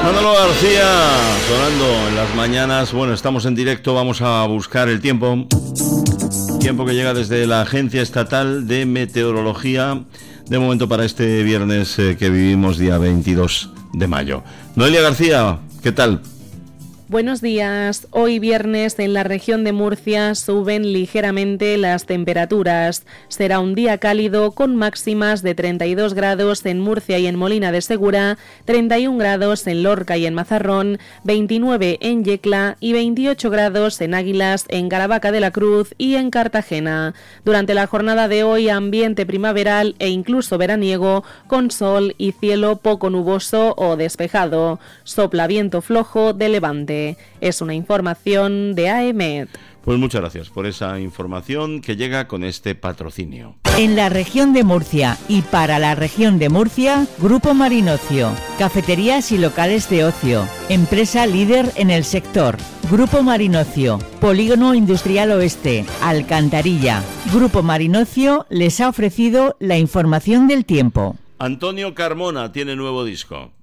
Manolo García, sonando en las mañanas. Bueno, estamos en directo, vamos a buscar el tiempo. Tiempo que llega desde la Agencia Estatal de Meteorología, de momento para este viernes que vivimos, día 22 de mayo. Noelia García, ¿qué tal? Buenos días. Hoy viernes en la región de Murcia suben ligeramente las temperaturas. Será un día cálido con máximas de 32 grados en Murcia y en Molina de Segura, 31 grados en Lorca y en Mazarrón, 29 en Yecla y 28 grados en Águilas, en Caravaca de la Cruz y en Cartagena. Durante la jornada de hoy, ambiente primaveral e incluso veraniego, con sol y cielo poco nuboso o despejado. Sopla viento flojo de levante. Es una información de AEMET. Pues muchas gracias por esa información que llega con este patrocinio. En la región de Murcia y para la región de Murcia, Grupo Marinocio, cafeterías y locales de ocio, empresa líder en el sector. Grupo Marinocio, Polígono Industrial Oeste, Alcantarilla. Grupo Marinocio les ha ofrecido la información del tiempo. Antonio Carmona tiene nuevo disco.